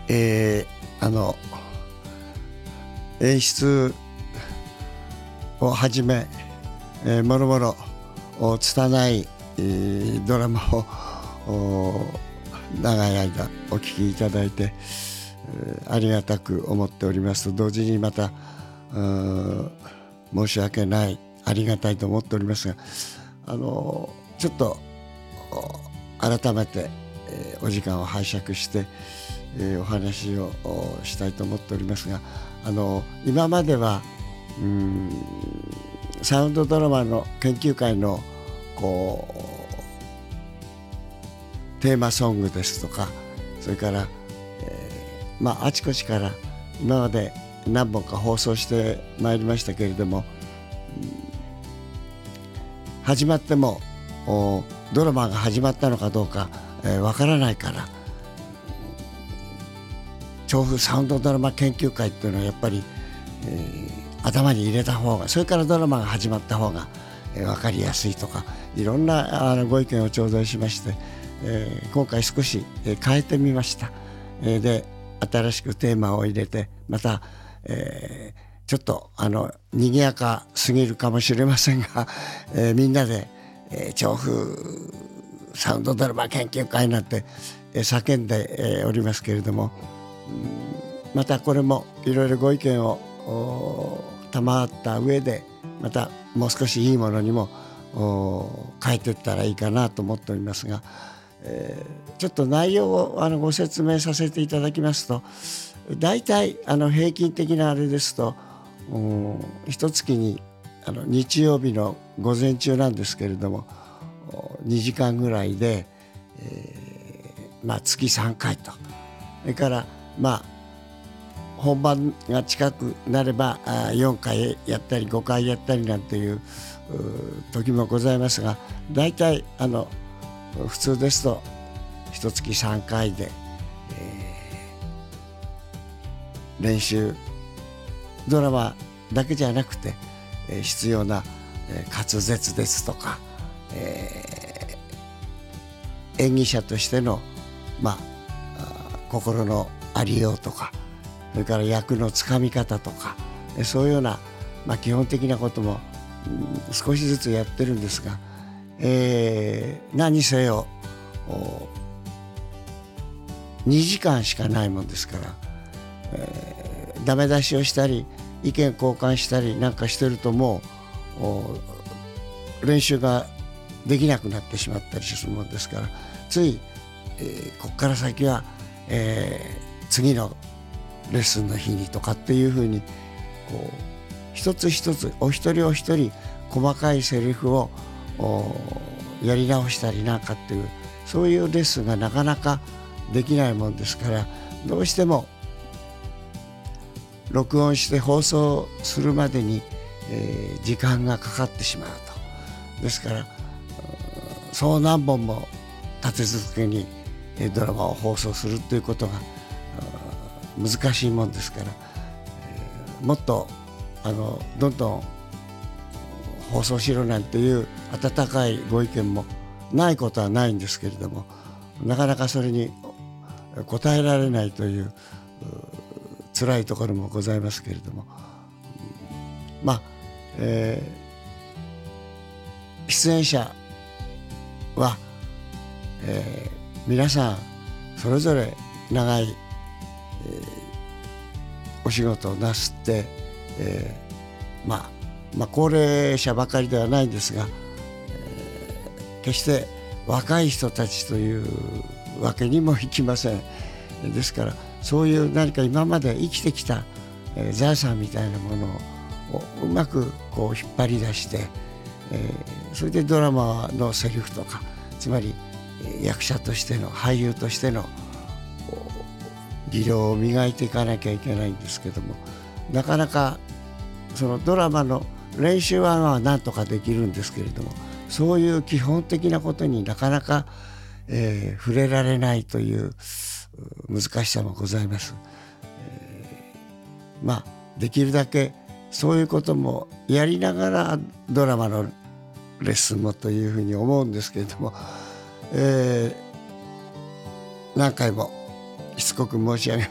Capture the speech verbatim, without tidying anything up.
えー、あの演出をはじめ、えー、もろもろ拙い、えー、ドラマを長い間お聞きいただいて、えー、ありがたく思っておりますと同時にまた申し訳ない、ありがたいと思っておりますが、あのちょっと改めて、えー、お時間を拝借して、えー、お話をしたいと思っておりますが、あの今まではうーんサウンドドラマの研究会のこうテーマソングですとか、それから、えー、まああちこちから今まで何本か放送してまいりましたけれども、始まってもドラマが始まったのかどうかわ、えー、からないから、調布サウンドドラマ研究会っていうのはやっぱり、えー、頭に入れた方が、それからドラマが始まった方が、えー、分かりやすいとか、いろんなあのご意見を頂戴しまして、えー、今回少し、えー、変えてみました。えー、で新しくテーマを入れて、また、えーちょっとあの賑やかすぎるかもしれませんが、えー、みんなで、えー、調布サウンドドラマ研究会なんて、えー、叫んで、えー、おりますけれども、またこれもいろいろご意見を賜った上で、またもう少しいいものにも変えていったらいいかなと思っておりますが、えー、ちょっと内容をあのご説明させていただきますと、だいたいあの平均的なあれですと一月にあの日曜日の午前中なんですけれどもにじかんぐらいで、えーまあ、月さんかいと、それからまあ本番が近くなればよんかいやったりごかいやったりなんていう時もございますが、だいたいあの普通ですと一月さんかいで、えー、練習ドラマだけじゃなくて、えー、必要な、えー、滑舌ですとか、えー、演技者としての、まあ、心のありようとか、それから役のつかみ方とか、そういうような、まあ、基本的なことも、うん、少しずつやってるんですが、えー、何せよにじかんしかないもんですから、えー、ダメ出しをしたり意見交換したりなんかしてるともう練習ができなくなってしまったりするもんですから、つい、えー、ここから先は、えー、次のレッスンの日にとかっていうふうにこう一つ一つお一人お一人細かいセリフをやり直したりなんかっていう、そういうレッスンがなかなかできないもんですから、どうしても録音して放送するまでに、えー、時間がかかってしまうと。ですからそう何本も立て続けにドラマを放送するということが難しいもんですから、えー、もっとあのどんどん放送しろなんていう温かいご意見もないことはないんですけれども、なかなかそれに応えられないという辛いところもございますけれども、まあ、えー、出演者は、えー、皆さんそれぞれ長い、えー、お仕事をなすって、えー、まあまあ高齢者ばかりではないんですが、えー、決して若い人たちというわけにもいきません。ですからそういう何か今まで生きてきた、えー、財産みたいなものをうまくこう引っ張り出して、えー、それでドラマのセリフとか、つまり役者としての俳優としての技量を磨いていかなきゃいけないんですけども、なかなかそのドラマの練習はまあなんとかできるんですけれども、そういう基本的なことになかなか、えー、触れられないという難しさもございます。えー、まあできるだけそういうこともやりながらドラマのレッスンもというふうに思うんですけれども、えー、何回もしつこく申し上げ